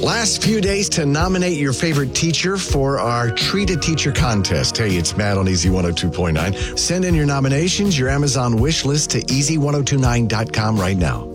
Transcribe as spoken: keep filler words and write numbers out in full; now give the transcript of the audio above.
Last few days to nominate your favorite teacher for our Treat a Teacher contest. Hey, it's Matt on Easy one oh two point nine. Send in your nominations, your Amazon wish list to easy ten twenty-nine dot com right now.